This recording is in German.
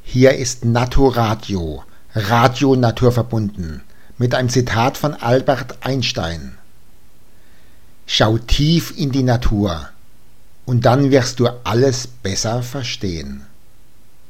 Hier ist Naturadio, Radio naturverbunden, mit einem Zitat von Albert Einstein. Schau tief in die Natur, und dann wirst du alles besser verstehen.